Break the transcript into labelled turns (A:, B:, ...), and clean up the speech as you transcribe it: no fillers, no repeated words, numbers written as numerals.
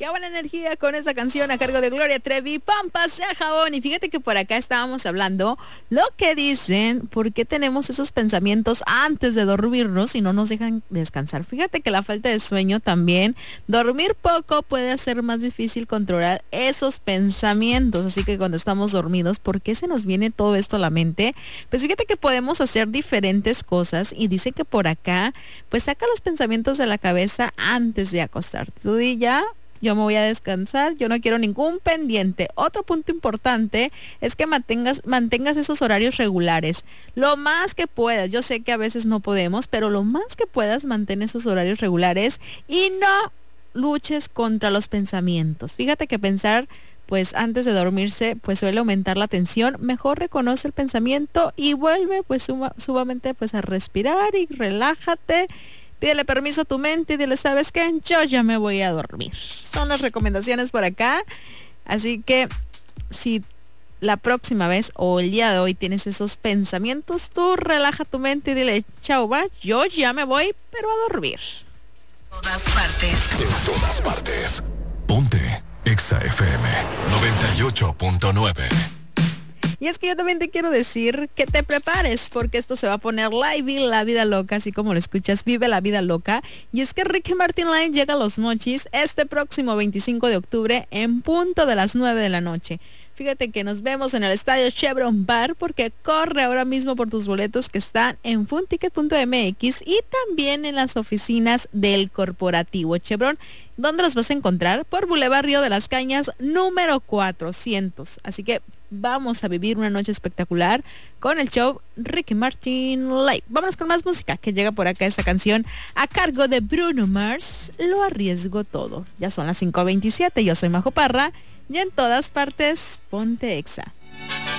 A: buena energía con esa canción a cargo de Gloria Trevi, Pampas de Jabón. Y fíjate que por acá estábamos hablando lo que dicen, por qué tenemos esos pensamientos antes de dormirnos y no nos dejan descansar. Fíjate que la falta de sueño también, dormir poco puede hacer más difícil controlar esos pensamientos. Así que cuando estamos dormidos, ¿por qué se nos viene todo esto a la mente? Pues fíjate que podemos hacer diferentes cosas y dice que por acá, pues saca los pensamientos de la cabeza antes de acostarte. Tú di ya, yo me voy a descansar, yo no quiero ningún pendiente. Otro punto importante es que mantengas esos horarios regulares. Lo más que puedas, yo sé que a veces no podemos, pero lo más que puedas, mantén esos horarios regulares y no luches contra los pensamientos. Fíjate que pensar pues antes de dormirse, pues suele aumentar la tensión. Mejor reconoce el pensamiento y vuelve pues sumamente pues a respirar y relájate. Pídele permiso a tu mente y dile, ¿sabes qué? Yo ya me voy a dormir. Son las recomendaciones por acá. Así que si la próxima vez o el día de hoy tienes esos pensamientos, tú relaja tu mente y dile, chao, va, yo ya me voy, pero a dormir.
B: Todas partes.
C: En todas partes. Ponte Exa FM 98.9.
A: Y es que yo también te quiero decir que te prepares porque esto se va a poner live, la vida loca, así como lo escuchas, vive la vida loca. Y es que Ricky Martin Live llega a Los Mochis este próximo 25 de octubre en punto de las 9 de la noche. Fíjate que nos vemos en el estadio Chevron Bar porque corre ahora mismo por tus boletos que están en funticket.mx y también en las oficinas del corporativo Chevron. ¿Dónde los vas a encontrar? Por Boulevard Río de las Cañas, número 400. Así que vamos a vivir una noche espectacular con el show Ricky Martin Live. Vámonos con más música que llega por acá esta canción a cargo de Bruno Mars, Lo arriesgo todo. Ya son las 5:27, yo soy Majo Parra y en todas partes, ponte Exa.